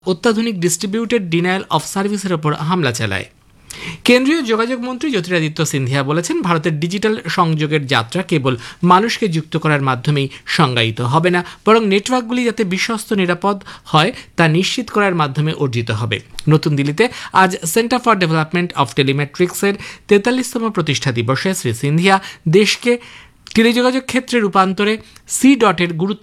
অত্যাধুনিক distributed denial of সার্ভিসের ওপর হামলা চালায়। কেন্দ্রীয় যোগাযোগ মন্ত্রী জ্যোতিরাদিত্য সিন্ধিয়া বলেছেন, ভারতের ডিজিটাল সংযোগের যাত্রা কেবল মানুষকে যুক্ত করার মাধ্যমেই সংজ্ঞায়িত হবে না, বরং নেটওয়ার্কগুলি যাতে বিশ্বস্ত, নিরাপদ হয় তা নিশ্চিত করার মাধ্যমে অর্জিত হবে। নতুন দিল্লিতে আজ সেন্টার ফর ডেভেলপমেন্ট অফ টেলিমেট্রিক্সের 43তম প্রতিষ্ঠা দিবসে শ্রী সিন্ধিয়া দেশকে টেলিযোগাযোগ ক্ষেত্রে রূপান্তরে সি.এর গুরুত্ব